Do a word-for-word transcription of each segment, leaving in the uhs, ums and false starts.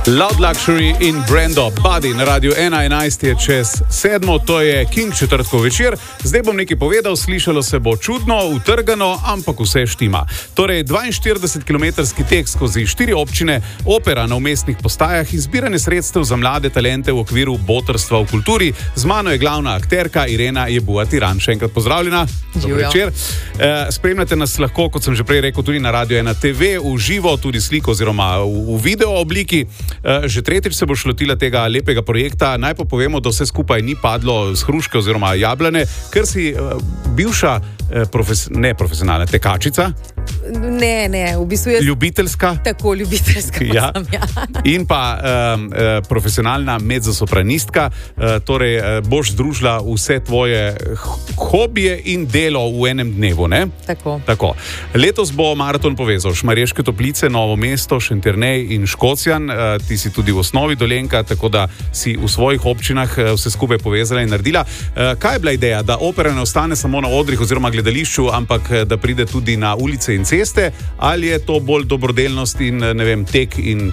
Loud Luxury in Brando Buddy na Radiu ena, enajst je čez sedmo, to je King četrtkov večer. Zdaj bom nekaj povedal, slišalo se bo čudno, utrgano, ampak vse štima. Torej, dvainštiridesetkilometrski tek skozi štiri občine, opera na umestnih postajah in zbiranje sredstev za mlade talente v okviru botrstva v kulturi. Z mano je glavna akterka Irena Jebuatiran. Še enkrat pozdravljena. Dober večer. E, spremljate nas lahko, kot sem že prej rekel, tudi na Radiu ena te ve, v živo, tudi sliko oziroma v, v video obliki. Že tretjič se boš lotila tega lepega projekta. Naj pa povemo, da vse skupaj ni padlo z hruške oziroma jablane, ker si bivša profes, ne profesionalna tekačica. Ne, ne, v bistvu je ljubiteljska. Tako, ljubiteljska. Ja. Sem, ja. In pa um, profesionalna mezzosopranistka. Uh, torej, uh, boš združila vse tvoje hobije in delo v enem dnevu, ne? Tako. Tako. Letos bo maraton povezal Šmarješke Toplice, Novo mesto, Šentjernej in Škocjan. Uh, ti si tudi v osnovi Dolenjka, tako da si v svojih občinah uh, vse skupaj povezala in naredila. Uh, kaj je bila ideja? Da opera ne ostane samo na odrih oziroma gledališču, ampak uh, da pride tudi na ulice in ceste, ali je to bolj dobrodelnost in, ne vem, tek in...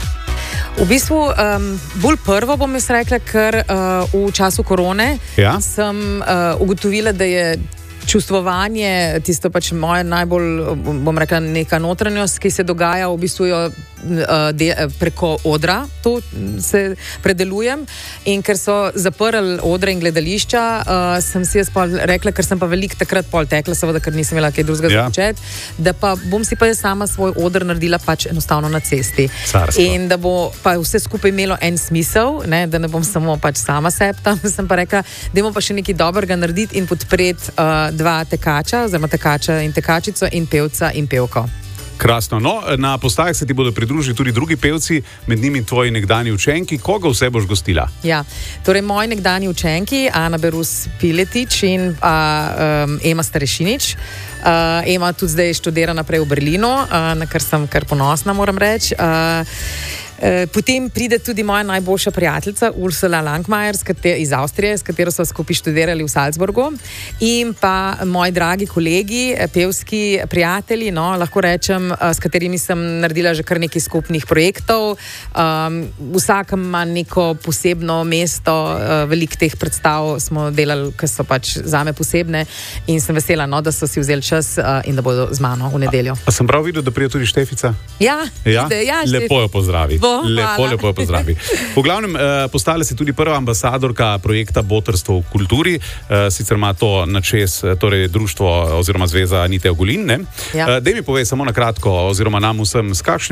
V bistvu, um, bolj prvo bom jaz rekla, ker uh, v času korone ja? sem uh, ugotovila, da je čustvovanje, tisto pač moja najbolj, bom rekla, neka notranjost, ki se dogaja v bistvu jo, uh, de, preko odra, to se predelujem. In ker so zaprli odre in gledališča, uh, sem si jaz pa rekla, ker sem pa veliko takrat pol tekla, seveda, ker nisem imela kaj drugega ja. začeti, da pa bom si pa jaz sama svoj odr naredila pač enostavno na cesti. Carstvo. In da bo pa vse skupaj imelo en smisel, ne, da ne bom samo pač sama sebi tam, sem pa rekla, dajmo pa še nekaj dobrega narediti in podpreti uh, dva tekača, oziroma tekača in tekačico in pevca in pevko. Krasno. No, na postajah se ti bodo pridružili tudi drugi pevci, med njimi tvoji nekdanji učenki. Koga vse boš gostila? Ja, torej moji nekdanji učenki, Ana Berus Piletič in a, um, Ema Starešinič. Uh, Ema tudi zdaj študira naprej v Berlinu, uh, na kar sem kar ponosna, moram reči. Uh, Potem pride tudi moja najboljša prijateljica Ursula Langmajer iz Avstrije, s katero smo skupaj študirali v Salzburgu, in pa moji dragi kolegi, pevski prijatelji, no, lahko rečem, s katerimi sem naredila že kar nekaj skupnih projektov. Um, vsakem ima neko posebno mesto, uh, veliko teh predstav smo delali, ki so pač zame posebne, in sem vesela, no, da so si vzeli čas uh, in da bodo z mano v nedeljo. A, a sem prav videl, da prije tudi Štefica? Ja, ja? Ide, ja lepo jo pozdravi. Bo, lepo, lepo jo pozdravi. V glavnem, eh, postala si tudi prva ambasadorka projekta Botrstvo v kulturi. Eh, sicer ima to načez, torej društvo oziroma zveza Anite Ogulin, ne? Ja. Eh, daj mi povej samo na kratko, oziroma nam vsem, s kakšnim